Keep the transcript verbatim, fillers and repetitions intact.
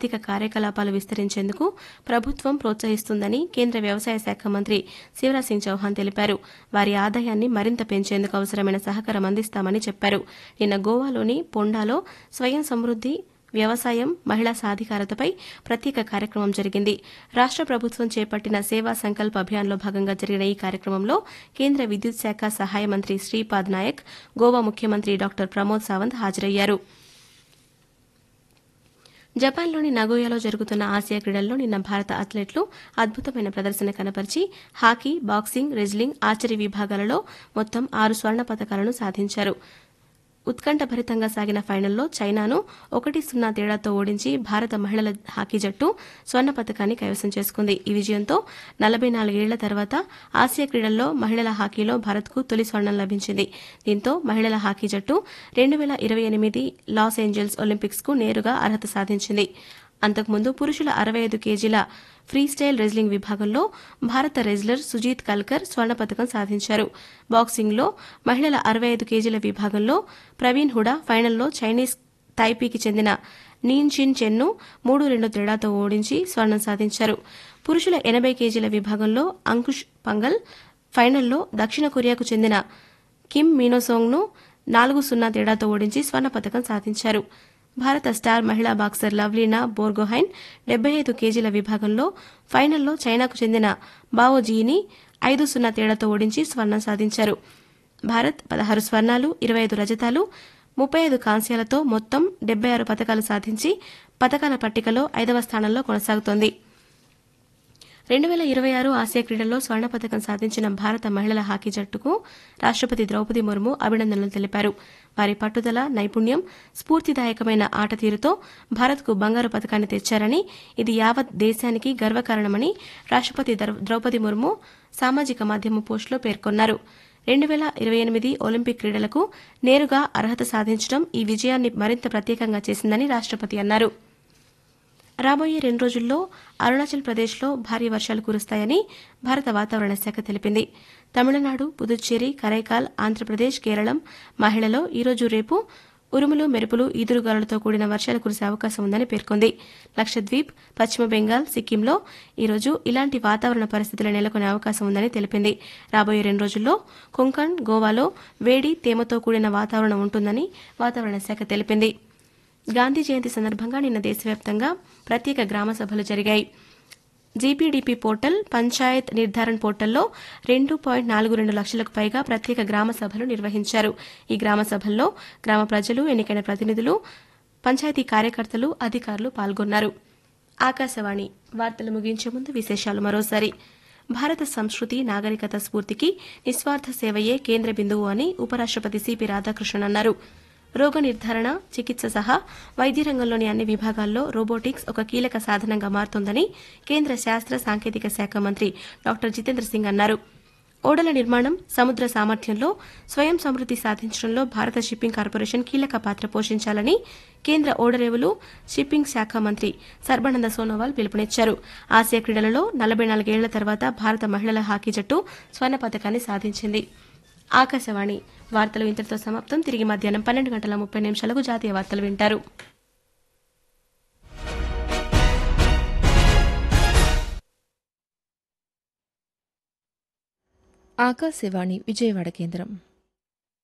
ఆర్థిక కార్యకలాపాలు విస్తరించేందుకు ప్రభుత్వం ప్రోత్సహిస్తుందని కేంద్ర వ్యవసాయ శాఖ మంత్రి శివరాజ్ సింగ్ చౌహాన్ తెలిపారు. వారి ఆదాయాన్ని మరింత పెంచేందుకు అవసరమైన సహకారం అందిస్తామని చెప్పారు. నిన్న గోవాలోని పొండాలో స్వయం సమృద్ది వ్యవసాయం మహిళా సాధికారతపై ప్రత్యేక కార్యక్రమం జరిగింది. రాష్ట ప్రభుత్వం చేపట్టిన సేవా సంకల్ప్ అభియాన్లో భాగంగా జరిగిన ఈ కార్యక్రమంలో కేంద్ర విద్యుత్ శాఖ సహాయ మంత్రి శ్రీపాద్ నాయక్, గోవా ముఖ్యమంత్రి డాక్టర్ ప్రమోద్ సావంత్ హాజరయ్యారు. జపాన్లోని నగోయాలో జరుగుతున్న ఆసియా క్రీడల్లో నిన్న భారత అథ్లెట్లు అద్భుతమైన ప్రదర్శన కనబరిచి హాకీ, బాక్సింగ్, రెజ్లింగ్, ఆర్చరీ విభాగాలలో మొత్తం ఆరు స్వర్ణ పతకాలను సాధించారు. ఉత్కంఠభరితంగా సాగిన ఫైనల్లో చైనాను ఒకటి సున్నా తేడాతో ఓడించి భారత మహిళల హాకీ జట్టు స్వర్ణ పతకాన్ని కైవసం చేసుకుంది. ఈ విజయంతో నలభై నాలుగేళ్ల తర్వాత ఆసియా క్రీడల్లో మహిళల హాకీలో భారత్కు తొలి స్వర్ణం లభించింది. దీంతో మహిళల హాకీ జట్టు రెండు వేల ఇరవై ఎనిమిది లాస్ ఏంజల్స్ ఒలింపిక్స్కు నేరుగా అర్హత సాధించింది. అంతకుముందు పురుషుల అరవై ఐదు కేజీల ఫ్రీస్టైల్ రెజ్లింగ్ విభాగంలో భారత రెజ్లర్ సుజీత్ కల్కర్ స్వర్ణ పతకం సాధించారు. బాక్సింగ్లో మహిళల అరవై ఐదు కేజీల విభాగంలో ప్రవీణ్ హుడా ఫైనల్లో చైనీస్ తైపీకి చెందిన నీన్ చిన్ చెన్ను మూడు రెండు తేడాతో ఓడించి స్వర్ణం సాధించారు. పురుషుల ఎనభై కేజీల విభాగంలో అంకుష్ పంగల్ ఫైనల్లో దక్షిణ కొరియాకు చెందిన కిమ్ మీనోసోంగ్ను నాలుగు సున్నా తేడాతో ఓడించి స్వర్ణ పతకం సాధించారు. భారత స్టార్ మహిళా బాక్సర్ లవ్లీనా బోర్గోహైన్ డెబ్బై ఐదు కేజీల విభాగంలో ఫైనల్లో చైనాకు చెందిన బావో జీని ఐదు సున్నా తేడాతో ఓడించి స్వర్ణం సాధించారు. భారత్ పదహారు స్వర్ణాలు, ఇరవై ఐదు రజతాలు, ముప్పై ఐదు కాంస్యాలతో మొత్తం డెబ్బై ఆరు పతకాలు సాధించి పతకాల పట్టికలో ఐదవ స్థానంలో కొనసాగుతోంది. రెండు వేల ఇరవై ఆరు ఆసియా క్రీడల్లో స్వర్ణ పతకం సాధించిన భారత మహిళల హాకీ జట్టుకు రాష్టపతి ద్రౌపది ముర్ము అభినందనలు తెలిపారు. వారి పట్టుదల, నైపుణ్యం, స్ఫూర్తిదాయకమైన ఆట తీరుతో భారత్కు బంగారు పతకాన్ని తెచ్చారని, ఇది యావత్ దేశానికి గర్వకారణమని రాష్టపతి ద్రౌపది ముర్ము సామాజిక మాధ్యమ పోస్టులో పేర్కొన్నారు. రెండు వేల ఇరవై ఎనిమిది ఒలింపిక్ క్రీడలకు నేరుగా అర్హత సాధించడం ఈ విజయాన్ని మరింత ప్రత్యేకంగా చేసిందని రాష్టపతి అన్నారు. రాబోయే రెండు రోజుల్లో అరుణాచల్ ప్రదేశ్లో భారీ వర్షాలు కురుస్తాయని భారత వాతావరణ శాఖ తెలిపింది. తమిళనాడు, పుదుచ్చేరి, కరైకాల్, ఆంధ్రప్రదేశ్, కేరళం, మహిళలో ఈరోజు రేపు ఉరుములు, మెరుపులు, ఈదురుగాలులతో కూడిన వర్షాలు కురిసే అవకాశం ఉందని పేర్కొంది. లక్షద్వీప్, పశ్చిమ బెంగాల్, సిక్కింలో ఈరోజు ఇలాంటి వాతావరణ పరిస్థితులు నెలకొనే అవకాశం ఉందని తెలిపింది. రాబోయే రెండు రోజుల్లో కొంకణ్, గోవాలో వేడి, తేమతో కూడిన వాతావరణం ఉంటుందని వాతావరణ శాఖ తెలిపింది. గాంధీ జయంతి సందర్భంగా నిన్న దేశవ్యాప్తంగా ప్రత్యేక గ్రామ సభలు జరిగాయి. జీపీడీపీ పోర్టల్, పంచాయత్ నిర్ధారణ పోర్టల్లో రెండు పాయింట్ నాలుగు రెండు లక్షలకు పైగా ప్రత్యేక గ్రామ సభలు నిర్వహించారు. ఈ గ్రామ సభల్లో గ్రామ ప్రజలు, ఎన్నికైన ప్రతినిధులు, పంచాయతీ కార్యకర్తలు, అధికారులు పాల్గొన్నారు. ఆకాశవాణి వార్తలు ముగించే ముందు విశేషాలు మరోసారి. భారత సంస్కృతి, నాగరికత స్ఫూర్తికి నిస్వార్థ సేవయే కేంద్ర బిందువు అని ఉపరాష్టపతి సిపి రాధాకృష్ణన్ అన్నారు. రోగ నిర్ధారణ, చికిత్స సహా వైద్య రంగంలోని అన్ని విభాగాల్లో రోబోటిక్స్ ఒక కీలక సాధనంగా మారుతోందని కేంద్ర శాస్త్ర సాంకేతిక శాఖ మంత్రి డాక్టర్ జితేంద్ర సింగ్ అన్నారు. ఓడల నిర్మాణం, సముద్ర సామర్థ్యంలో స్వయం సమృద్ది సాధించడంలో భారత షిప్పింగ్ కార్పొరేషన్ కీలక పాత్ర పోషించాలని కేంద్ర ఓడరేవులు, షిప్పింగ్ శాఖ మంత్రి సర్బానంద సోనోవాల్ పిలుపునిచ్చారు. ఆసియా క్రీడలలో నలభై నాలుగేళ్ల తర్వాత భారత మహిళల హాకీ జట్టు స్వర్ణ పతకాన్ని సాధించింది. ఆకాశవాణి వార్తలు ఇంతటితో సమాప్తం. తిరిగి మధ్యాహ్నం పన్నెండు గంటల ముప్పై నిమిషాలకు జాతీయ వార్తలు వింటారు. ఆకాశవాణి విజయవాడ కేంద్రం.